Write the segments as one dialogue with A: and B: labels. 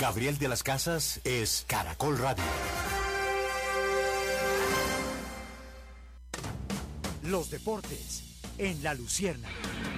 A: Gabriel de las Casas es Caracol Radio.
B: Los deportes en La Luciérnaga.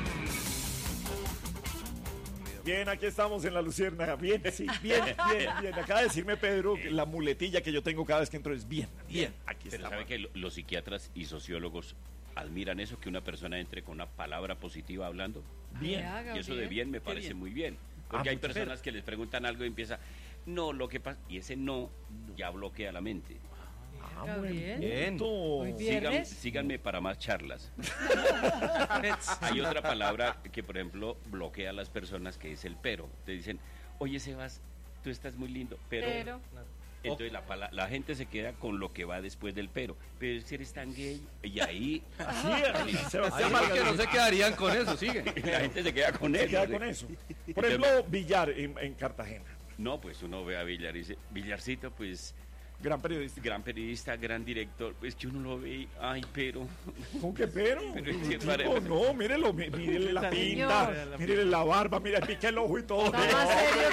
C: Bien, aquí estamos en La Luciérnaga. Bien, sí, bien. Acaba de decirme Pedro que la muletilla que yo tengo cada vez que entro es bien. Aquí
D: Pero
C: estamos.
D: sabe que los psiquiatras y sociólogos admiran eso, que una persona entre con una palabra positiva hablando.
C: Bien.
D: Y eso de bien me parece muy bien. Porque hay personas que les preguntan algo y empieza, no, lo que pasa, y ese no ya bloquea la mente.
E: Gabriel.
D: Síganme para más charlas. Hay otra palabra que, por ejemplo, bloquea a las personas, que es el pero. Te dicen, oye, Sebas, tú estás muy lindo, pero... Entonces la gente se queda con lo que va después del pero si eres tan gay, y ahí
C: Sebastián
E: que no se quedarían con eso, sigue.
D: la gente se queda con
C: eso. Por ejemplo, Villar en Cartagena.
D: No, pues uno ve a Villar y dice, Villarcito, pues
C: gran periodista,
D: gran director, pues que uno lo ve y, ay, pero...
C: ¿Cómo que pero? No, mírele la pinta, mírele la barba, mire, pique el ojo y todo.
F: Está más serio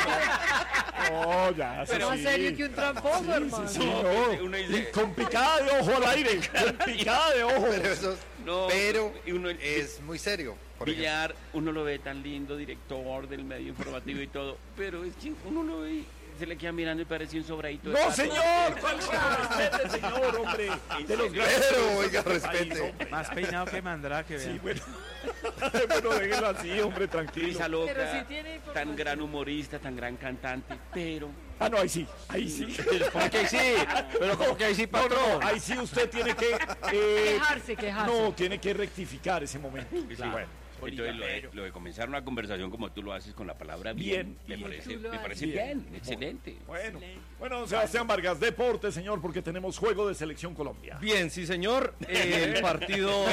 C: pero
F: más serio que un tramposo, hermano.
D: Uno dice,
C: con picada de ojo al aire, con picada de ojo.
G: Pero uno es muy serio.
D: Villar, uno lo ve tan lindo, director del medio informativo y todo, pero es que uno lo ve, se le queda mirando y parece un sobradito de
C: ¡No,
D: pato.
C: señor! ¡Respete, señor, hombre! De los
G: Pero, oiga, respete.
E: Más peinado que Mandrake,
C: sí, bueno, déjelo así, hombre, tranquilo.
D: Risa loca,
F: Pero sí tiene información.
D: tan gran humorista, tan gran cantante, pero...
C: No, ahí sí.
E: ¿Cómo que ahí sí? Pero como que ahí sí, patrón.
C: Ahí sí usted tiene que...
F: Quejarse.
C: No, tiene que rectificar ese momento.
D: Sí, bueno. Entonces lo de comenzar una conversación como tú lo haces con la palabra bien, me parece bien, excelente.
C: Bueno, Sebastián Vargas, deporte, señor, porque tenemos juego de Selección Colombia.
E: Bien, sí, señor. El partido.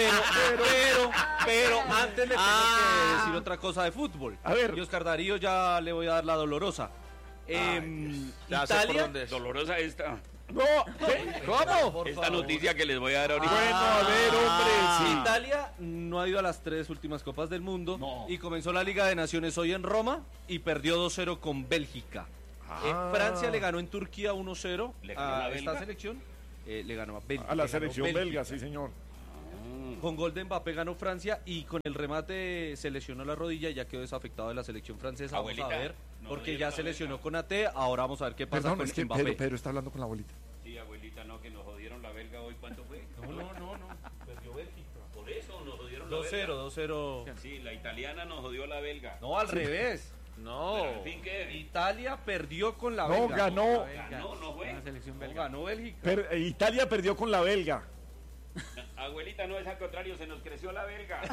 E: Pero antes le tengo que decir otra cosa de fútbol.
C: A ver.
E: Y Oscar Darío ya le voy a dar la dolorosa. Italia.
D: Dolorosa esta.
C: No, ¿qué? ¿Cómo?
D: Esta noticia que les voy a dar ahorita.
C: Bueno, a ver, hombre. Sí.
E: Italia no ha ido a las 3 últimas Copas del Mundo y comenzó la Liga de Naciones hoy en Roma y perdió 2-0 con Bélgica. Francia le ganó en Turquía 1-0 a esta selección. Le ganó a Bélgica.
C: A la selección belga, sí, señor.
E: Con gol de Mbappé ganó Francia y con el remate se lesionó la rodilla y ya quedó desafectado de la selección francesa.
D: Abuelita,
E: vamos a ver,
D: no,
E: porque ya se lesionó con AT, ahora vamos a ver qué pasa.
C: Perdón,
E: con
C: es que
E: Mbappé.
C: Pedro está hablando con la abuelita.
D: Sí, abuelita, no, que nos jodieron la belga hoy, ¿cuánto fue?
E: No, perdió Bélgica.
D: Por eso nos jodieron la belga.
E: 2-0.
D: Sí, la italiana nos jodió la belga.
E: No, al revés. No.
D: Pero, en fin, ¿qué?
E: Italia perdió con la
C: No,
E: belga.
C: ganó.
D: Ganó, no fue.
E: La selección belga. Ganó Bélgica.
C: Italia perdió con la belga.
D: Abuelita, no, es al contrario, se nos creció la belga.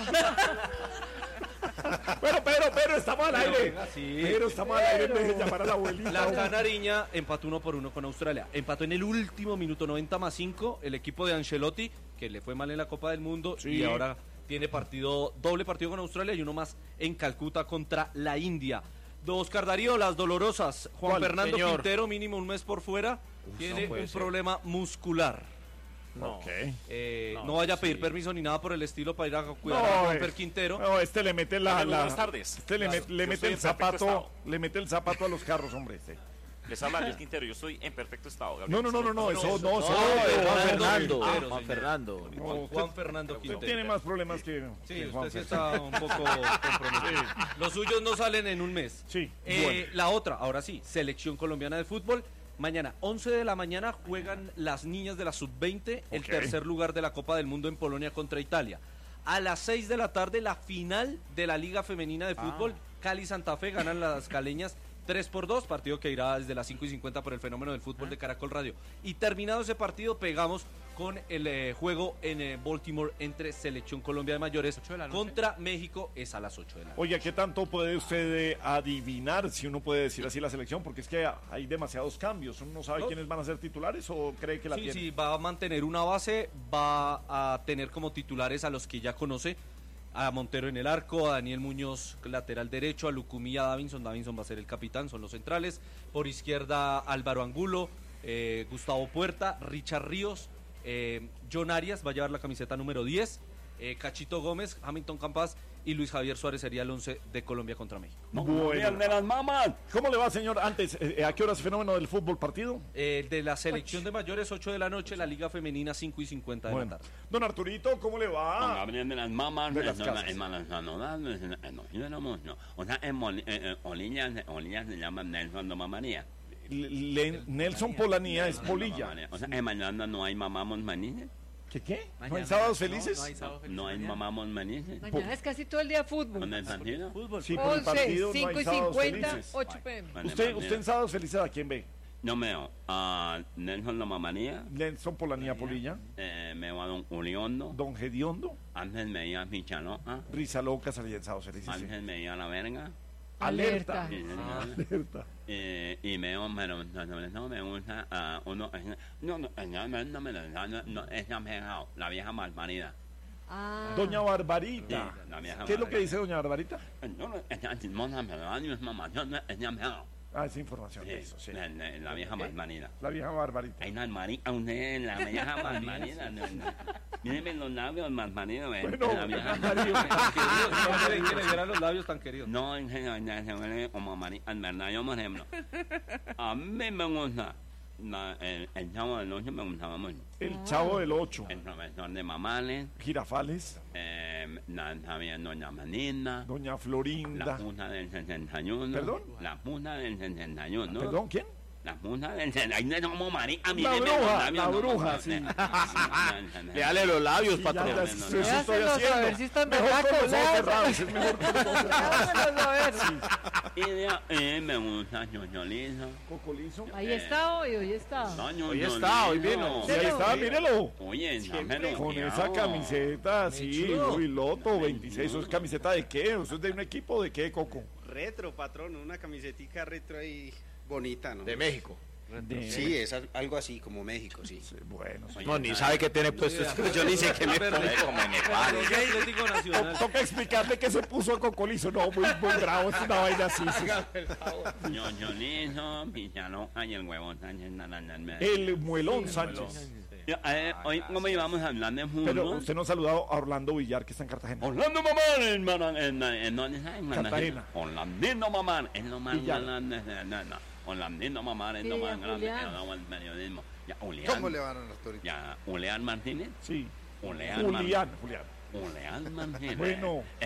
C: Bueno, pero estamos al aire. Pero estamos al aire en vez de llamar a la abuelita.
E: La Canariña empató 1-1 con Australia. Empató en el último minuto, 90+5, el equipo de Ancelotti, que le fue mal en la Copa del Mundo y ahora tiene doble partido con Australia y uno más en Calcuta contra la India. Oscar Darío, las dolorosas. Juan Fernando Quintero, mínimo un mes por fuera, tiene un problema muscular. No vaya a pedir permiso ni nada por el estilo para ir a cuidar a Juan Fer Quintero.
C: No, este le mete
H: buenas tardes.
C: Este le mete el zapato, a los carros, hombre.
H: Les habla Luis Quintero, yo estoy en perfecto estado. Gabriel.
C: No, eso no.
E: Juan Fernando Quintero.
C: Usted tiene más problemas que
E: usted sí está un poco comprometido. Los suyos no salen en un mes.
C: Sí.
E: La otra, ahora sí, Selección Colombiana de Fútbol. Mañana, 11 de la mañana, juegan las niñas de la Sub-20, el tercer lugar de la Copa del Mundo en Polonia contra Italia. A las 6 de la tarde, la final de la Liga Femenina de Fútbol. Cali-Santa Fe ganan las caleñas 3-2, partido que irá desde las 5:50 por el fenómeno del fútbol de Caracol Radio. Y terminado ese partido, pegamos con el juego en Baltimore entre Selección Colombia de Mayores contra México, es a las 8 de la noche.
C: Oye, ¿qué tanto puede usted adivinar, si uno puede decir así, la selección? Porque es que hay demasiados cambios, uno no sabe quiénes van a ser titulares o cree que la tiene.
E: Sí, va a mantener una base, va a tener como titulares a los que ya conoce, a Montero en el arco, a Daniel Muñoz lateral derecho, a Lucumí y a Davinson va a ser el capitán, son los centrales. Por izquierda Álvaro Angulo, Gustavo Puerta, Richard Ríos, John Arias va a llevar la camiseta número 10, Cachito Gómez, Hamilton Campas y Luis Javier Suárez sería el 11 de Colombia contra México.
C: Bueno.
D: de las mamás.
C: ¿Cómo le va, señor? Antes, ¿a qué hora es fenómeno del fútbol partido?
E: De la selección de mayores, 8 de la noche, la Liga Femenina, 5:50 de la tarde.
C: Don Arturito, ¿cómo le va?
D: De las mamás.
C: De las casas.
D: O sea, en Olillas se llama Nelson Mamanía.
C: Nelson Polanía es polilla.
D: O sea, en mañana no hay mamamos manines.
C: ¿Qué? ¿No hay sábados felices?
D: No hay mamamos manines.
F: Mañana es casi todo el día fútbol.
D: ¿Con el partido?
C: Sí, por el
F: 11,
C: partido no
F: 5
C: hay
F: y
C: sábados
F: 50,
C: felices.
F: 8 p.m.
C: ¿Usted en sábados felices a quién ve?
D: No veo a Nelson Mamanía.
C: Nelson Polanía Polilla,
D: Me veo a Don Uliondo.
C: Don Gediondo,
D: Antes me veía a Michanoa.
C: Risa Loca salía en sábados felices. sí.
D: Antes me veía a La Verga.
C: Alerta.
F: Alerta.
D: Sí, señor.
C: Alerta.
D: Y me veo, pero no me gusta a uno. No, es la vieja, la vieja malparida.
F: Ah.
C: Doña Barbarita.
D: Sí, la vieja
C: ¿Qué es lo que
D: Barbarita.
C: dice Doña Barbarita?
D: No, es la chismosa, pero no es mamá, no es la vieja.
C: Ah, esa información.
D: Sí,
C: Eso, sí.
D: la vieja malparida.
C: La vieja Barbarita.
D: Hay una malparida, usted, la vieja malparida. Mírenme los labios malparidos.
C: Bueno,
D: La vieja
E: No quieren que le vieran los labios tan queridos.
D: No, en general, se huele como María. En verdad, yo, por ejemplo, a mí me gusta el Chavo del 8, me gustaba mucho.
C: El Chavo del 8.
D: El profesor de Mamales,
C: Girafales.
D: también Doña Manina,
C: Doña
D: la
C: Florinda.
D: Junta del 61.
C: ¿Perdón?
D: La Junta del 61.
C: ¿Perdón? ¿Quién?
D: La Junta del 61. Ahí no como María.
C: La bruja, sí.
G: Léale los labios,
C: Sí, ya,
G: patrón.
C: ya, eso estoy
F: Léaselos a
C: haciendo.
F: ver si están
C: Mejor con
F: berracos,
C: los ojos cerrados.
F: léaselos.
C: Es mejor con los ojos cerrados.
F: Léaselos a ver.
D: Y de ahí me gusta Ñoñolizo.
C: Cocolizo.
F: Ahí está hoy está.
G: Hoy está, hoy vino.
C: Sí, ahí está, mírelo.
D: Oye, dámelo.
C: Con esa camiseta, sí, Luis Loto, 26. ¿Eso es camiseta de qué? ¿Eso es de un equipo de qué, Coco?
I: Retro, patrón, una camisetica retro ahí bonita, ¿no?
G: De México.
I: Sí, es algo así como México, sí.
C: Bueno, sí.
G: No, ni sabe qué tiene puesto. Yo ni sé qué me pongo.
E: Como en Atlético Nacional.
C: Toca explicarle que se puso a Cocolizo. No, muy bravo, es una vaina así. sí.
D: Ñoñolizo, Pichaloca y el huevón Sánchez.
C: El Muelón Sánchez.
D: Hoy, como íbamos a hablar de
C: Pero
D: fútbol.
C: usted no ha saludado a Orlando Villar, que está en Cartagena.
D: Orlando Mamán, en ¿dónde está?
C: Cartagena.
D: Orlandino Mamán, es lo más
C: Villar.
D: grande. Orlandino Mamán es lo
F: Sí,
D: más grande que
F: Julián.
D: ha dado el periodismo. Ya,
G: ¿Cómo le van a los toritos?
D: Ya, Julián Martínez.
C: Sí.
D: Julián
C: Julián.
D: Martínez.
C: Bueno.